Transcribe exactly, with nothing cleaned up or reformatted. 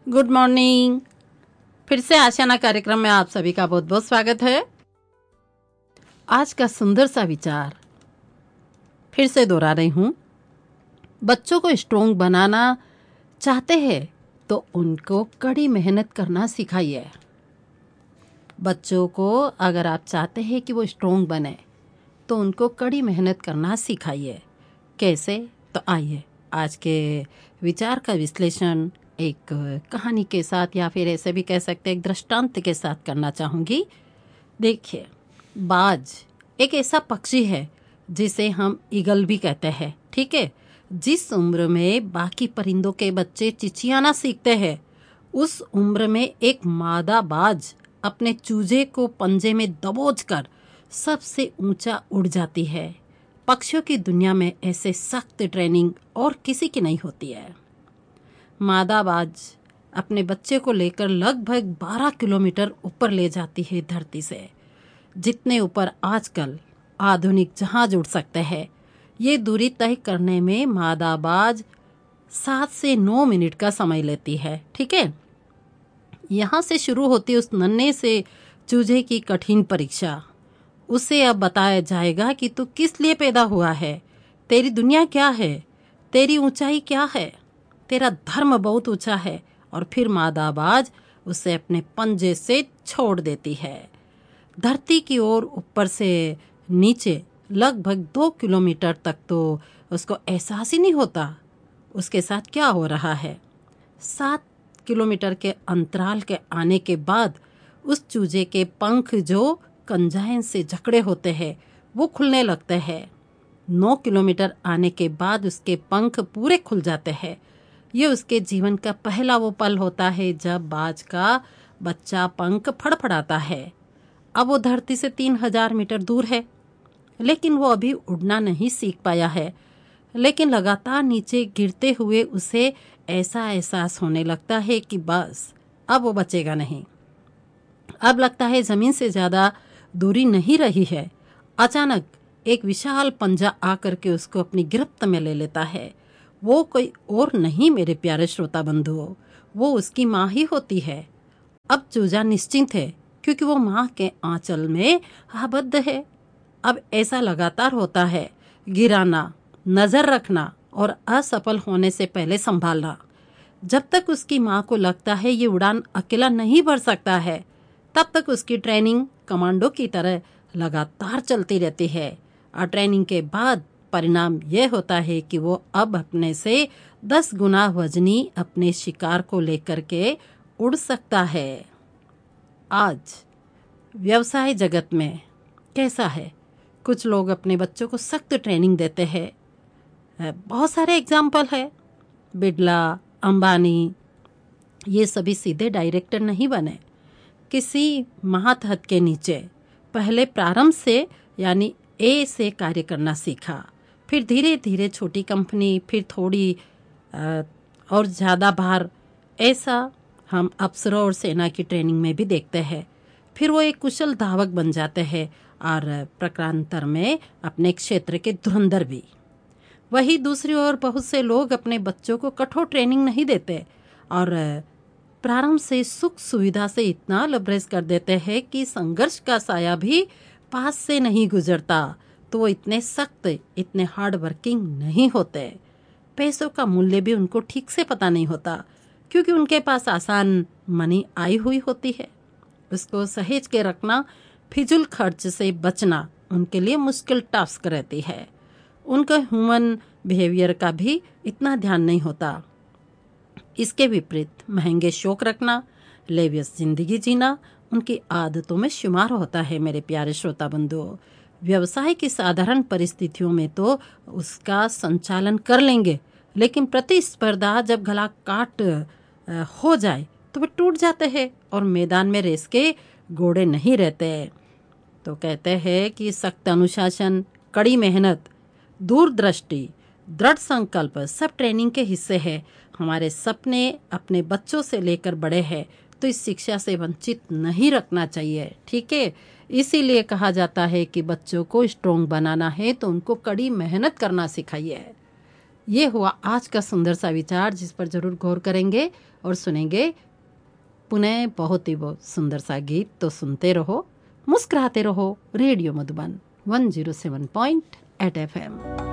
Good morning. फिर से आशाना कार्यक्रम में आप सभी का बहुत बहुत स्वागत है। आज का सुंदर सा विचार फिर से दोहरा रही हूँ। बच्चों को स्ट्रोंग बनाना चाहते हैं तो उनको कड़ी मेहनत करना सिखाइए। बच्चों को अगर आप चाहते हैं कि वो स्ट्रोंग बने तो उनको कड़ी मेहनत करना सिखाइए। कैसे? तो आइए आज के विचार का विश्लेषण एक कहानी के साथ या फिर ऐसे भी कह सकते हैं एक दृष्टांत के साथ करना चाहूँगी। देखिए, बाज एक ऐसा पक्षी है जिसे हम ईगल भी कहते हैं, ठीक है। जिस उम्र में बाकी परिंदों के बच्चे चिचियाना सीखते हैं, उस उम्र में एक मादा बाज अपने चूजे को पंजे में दबोचकर सबसे ऊंचा उड़ जाती है। पक्षियों की दुनिया में ऐसे सख्त ट्रेनिंग और किसी की नहीं होती है। मादा बाज अपने बच्चे को लेकर लगभग बारह किलोमीटर ऊपर ले जाती है धरती से, जितने ऊपर आजकल आधुनिक जहाज उड़ सकते हैं। ये दूरी तय करने में मादा बाज सात से नौ मिनट का समय लेती है, ठीक है। यहाँ से शुरू होती उस नन्हे से चूजे की कठिन परीक्षा। उसे अब बताया जाएगा कि तू किस लिए पैदा हुआ है, तेरी दुनिया क्या है, तेरी ऊंचाई क्या है, तेरा धर्म बहुत ऊंचा है। और फिर मादा बाज उसे अपने पंजे से छोड़ देती है। धरती की ओर ऊपर से नीचे लगभग दो किलोमीटर तक तो उसको एहसास ही नहीं होता उसके साथ क्या हो रहा है। सात किलोमीटर के अंतराल के आने के बाद उस चूजे के पंख जो कंजाइन से जकड़े होते हैं वो खुलने लगते हैं। नौ किलोमीटर आने के बाद उसके पंख पूरे खुल जाते हैं। ये उसके जीवन का पहला वो पल होता है जब बाज का बच्चा पंख फड़फड़ाता है। अब वो धरती से तीन हजार मीटर दूर है, लेकिन वो अभी उड़ना नहीं सीख पाया है। लेकिन लगातार नीचे गिरते हुए उसे ऐसा एहसास होने लगता है कि बस अब वो बचेगा नहीं। अब लगता है जमीन से ज़्यादा दूरी नहीं रही है। अचानक एक विशाल पंजा आकर के उसको अपनी गिरफ्त में ले लेता है। वो कोई और नहीं मेरे प्यारे श्रोता बंधुओं, वो उसकी माँ ही होती है। अब चूजा निश्चिंत है क्योंकि वो माँ के आंचल में आबद्ध है। अब ऐसा लगातार होता है, गिराना, नजर रखना और असफल होने से पहले संभालना। जब तक उसकी माँ को लगता है ये उड़ान अकेला नहीं भर सकता है, तब तक उसकी ट्रेनिंग कमांडो की तरह लगातार चलती रहती है। और ट्रेनिंग के बाद परिणाम यह होता है कि वो अब अपने से दस गुना वजनी अपने शिकार को लेकर के उड़ सकता है। आज व्यवसाय जगत में कैसा है? कुछ लोग अपने बच्चों को सख्त ट्रेनिंग देते हैं। बहुत सारे एग्जाम्पल है। बिड़ला, अंबानी, ये सभी सीधे डायरेक्टर नहीं बने। किसी महातहत के नीचे पहले प्रारंभ से यानी ए से कार्य करना सीखा, फिर धीरे धीरे छोटी कंपनी, फिर थोड़ी आ, और ज़्यादा भार। ऐसा हम अफसरों और सेना की ट्रेनिंग में भी देखते हैं। फिर वो एक कुशल धावक बन जाते हैं और प्रकारांतर में अपने क्षेत्र के धुरंधर भी। वही दूसरी ओर बहुत से लोग अपने बच्चों को कठोर ट्रेनिंग नहीं देते और प्रारंभ से सुख सुविधा से इतना लबरेज कर देते हैं कि संघर्ष का साया भी पास से नहीं गुजरता। तो वो इतने सख्त, इतने हार्ड वर्किंग नहीं होते। पैसों का मूल्य भी उनको ठीक से पता नहीं होता क्योंकि उनके पास आसान मनी आई हुई होती है। उसको सहेज के रखना, फिजूल खर्च से बचना उनके लिए मुश्किल टास्क रहती है। उनका ह्यूमन बिहेवियर का भी इतना ध्यान नहीं होता। इसके विपरीत महंगे शौक रखना, लेवियस जिंदगी जीना उनकी आदतों में शुमार होता है। मेरे प्यारे श्रोता बंधुओं, व्यवसाय की साधारण परिस्थितियों में तो उसका संचालन कर लेंगे, लेकिन प्रतिस्पर्धा जब गला काट हो जाए तो वे टूट जाते हैं और मैदान में रेस के घोड़े नहीं रहते। तो कहते हैं कि सख्त अनुशासन, कड़ी मेहनत, दूरदृष्टि, दृढ़ संकल्प सब ट्रेनिंग के हिस्से हैं। हमारे सपने अपने बच्चों से लेकर बड़े हैं तो इस शिक्षा से वंचित नहीं रखना चाहिए, ठीक है। इसीलिए कहा जाता है कि बच्चों को स्ट्रोंग बनाना है तो उनको कड़ी मेहनत करना सिखाइए। ये हुआ आज का सुंदर सा विचार, जिस पर जरूर गौर करेंगे और सुनेंगे पुनः बहुत ही बहुत सुंदर सा गीत। तो सुनते रहो, मुस्कुराते रहो। Radio Madhuban one zero seven point eight F M.